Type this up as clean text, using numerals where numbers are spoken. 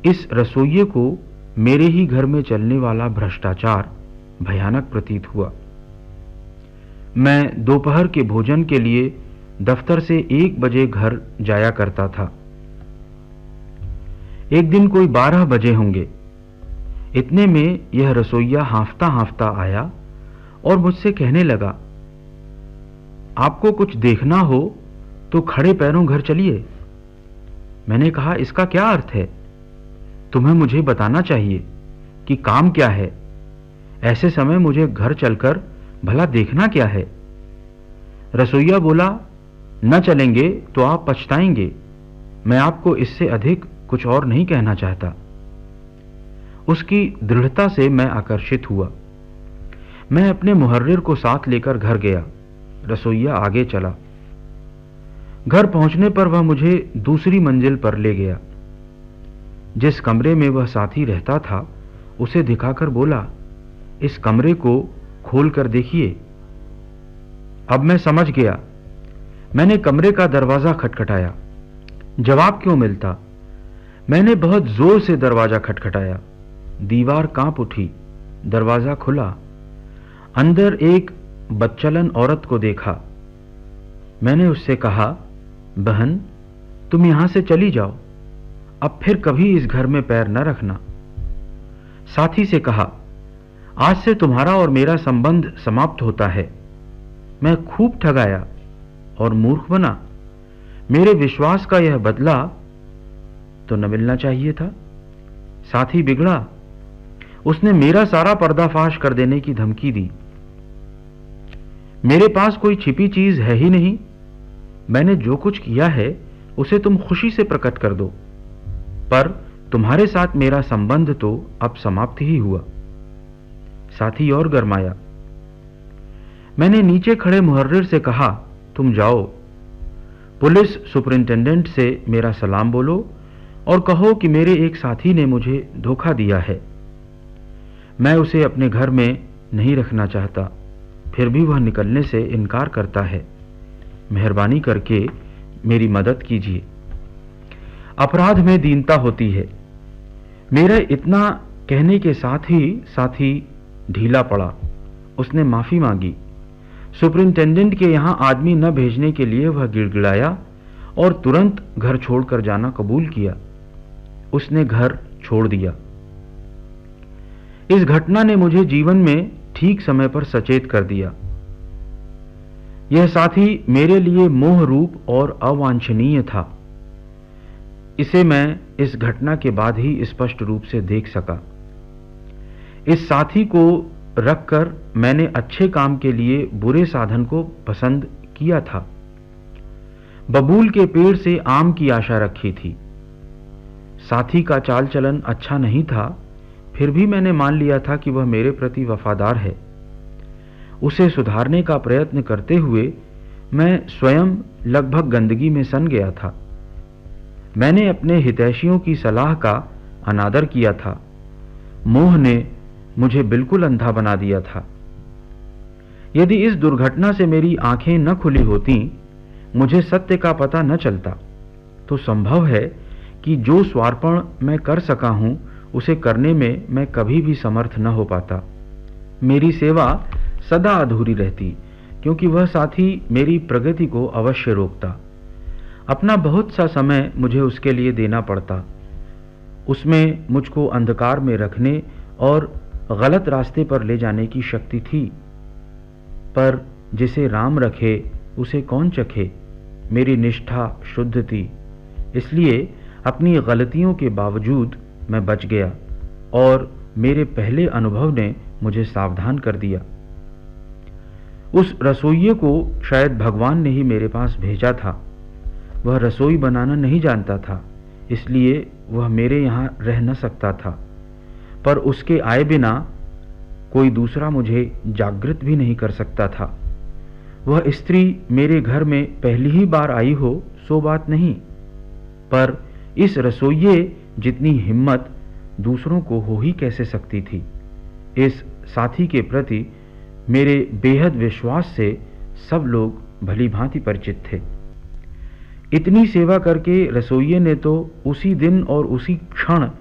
इस रसोइये को मेरे ही घर में चलने वाला भ्रष्टाचार भयानक प्रतीत हुआ। मैं दोपहर के भोजन के लिए दफ्तर से 1 बजे घर जाया करता था। एक दिन कोई 12 बजे होंगे। इतने में यह रसोइया हांफता हांफता आया और मुझसे कहने लगा, आपको कुछ देखना हो तो खड़े पैरों घर चलिए। मैंने कहा, इसका क्या अर्थ है? तुम्हें मुझे बताना चाहिए कि काम क्या है। ऐसे समय मुझे घर चलकर भला देखना क्या है? रसोइया बोला, न चलेंगे तो आप पछताएंगे। मैं आपको इससे अधिक कुछ और नहीं कहना चाहता। उसकी दृढ़ता से मैं आकर्षित हुआ। मैं अपने मुहर्रिर को साथ लेकर घर गया। रसोइया आगे चला। घर पहुंचने पर वह मुझे दूसरी मंजिल पर ले गया। जिस कमरे में वह साथी रहता था उसे दिखाकर बोला, इस कमरे को खोल कर देखिए। अब मैं समझ गया। मैंने कमरे का दरवाजा खटखटाया। जवाब क्यों मिलता? मैंने बहुत जोर से दरवाजा खटखटाया। दीवार कांप उठी। दरवाजा खुला। अंदर एक बदचलन औरत को देखा। मैंने उससे कहा, बहन, तुम यहां से चली जाओ। अब फिर कभी इस घर में पैर न रखना। साथी से कहा, आज से तुम्हारा और मेरा संबंध समाप्त होता है। मैं खूब ठगाया और मूर्ख बना। मेरे विश्वास का यह बदला तो न मिलना चाहिए था। साथी बिगड़ा। उसने मेरा सारा पर्दाफाश कर देने की धमकी दी। मेरे पास कोई छिपी चीज है ही नहीं। मैंने जो कुछ किया है उसे तुम खुशी से प्रकट कर दो, पर तुम्हारे साथ मेरा संबंध तो अब समाप्त ही हुआ। साथी और गरमाया। मैंने नीचे खड़े मुहर्रिर से कहा, तुम जाओ, पुलिस सुपरिंटेंडेंट से मेरा सलाम बोलो और कहो कि मेरे एक साथी ने मुझे धोखा दिया है। मैं उसे अपने घर में नहीं रखना चाहता, फिर भी वह निकलने से इनकार करता है। मेहरबानी करके मेरी मदद कीजिए। अपराध में दीनता होती है। मेरे इतना कहने के साथ ही साथी ढीला पड़ा। उसने माफी मांगी। सुपरिंटेंडेंट के यहां आदमी न भेजने के लिए वह गिड़गिड़ाया और तुरंत घर छोड़कर जाना कबूल किया। उसने घर छोड़ दिया। इस घटना ने मुझे जीवन में ठीक समय पर सचेत कर दिया। यह साथी मेरे लिए मोह रूप और अवांछनीय था। इसे मैं इस घटना के बाद ही स्पष्ट रूप से देख सका। इस साथी को रखकर मैंने अच्छे काम के लिए बुरे साधन को पसंद किया था। बबूल के पेड़ से आम की आशा रखी थी। साथी का चाल चलन अच्छा नहीं था, फिर भी मैंने मान लिया था कि वह मेरे प्रति वफादार है। उसे सुधारने का प्रयत्न करते हुए मैं स्वयं लगभग गंदगी में सन गया था। मैंने अपने हितैषियों की सलाह का अनादर किया था। मोह ने मुझे बिल्कुल अंधा बना दिया था। यदि इस दुर्घटना से मेरी आंखें न खुली होती, मुझे सत्य का पता न चलता, तो संभव है कि जो स्वार्पण मैं कर सका हूं उसे करने में मैं कभी भी समर्थ न हो पाता। मेरी सेवा सदा अधूरी रहती, क्योंकि वह साथी मेरी प्रगति को अवश्य रोकता। अपना बहुत सा समय मुझे उसके लिए देना पड़ता। उसमें मुझको अंधकार में रखने और गलत रास्ते पर ले जाने की शक्ति थी। पर जिसे राम रखे उसे कौन चखे। मेरी निष्ठा शुद्ध थी, इसलिए अपनी गलतियों के बावजूद मैं बच गया और मेरे पहले अनुभव ने मुझे सावधान कर दिया। उस रसोइये को शायद भगवान ने ही मेरे पास भेजा था। वह रसोई बनाना नहीं जानता था, इसलिए वह मेरे यहाँ रह न सकता था, पर उसके आए बिना कोई दूसरा मुझे जागृत भी नहीं कर सकता था। वह स्त्री मेरे घर में पहली ही बार आई हो सो बात नहीं, पर इस रसोइये जितनी हिम्मत दूसरों को हो ही कैसे सकती थी। इस साथी के प्रति मेरे बेहद विश्वास से सब लोग भली भांति परिचित थे। इतनी सेवा करके रसोइये ने तो उसी दिन और उसी क्षण